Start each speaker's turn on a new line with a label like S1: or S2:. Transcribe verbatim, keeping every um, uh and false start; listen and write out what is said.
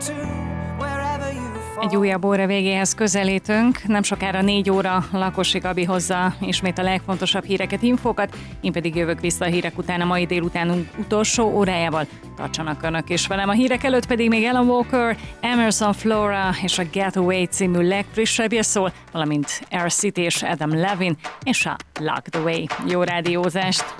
S1: Egy újabb óra végéhez közelítünk, nem sokára négy óra Lakosi Gabi hozza ismét a legfontosabb híreket, infókat, én pedig jövök vissza a hírek után a mai délutánunk utolsó órájával. Tartsanak önök is velem, a hírek előtt pedig még Alan Walker, Emerson Flora és a Getaway című legfrissebbje szól, valamint Air City és Adam Levine és a Lock the Way. Jó rádiózást!